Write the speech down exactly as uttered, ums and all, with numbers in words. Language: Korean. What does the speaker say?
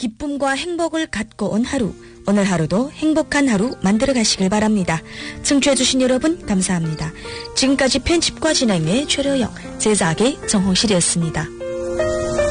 기쁨과 행복을 갖고 온 하루, 오늘 하루도 행복한 하루 만들어 가시길 바랍니다. 청취해주신 여러분 감사합니다. 지금까지 편집과 진행의 최려영, 제작의 정홍실이었습니다.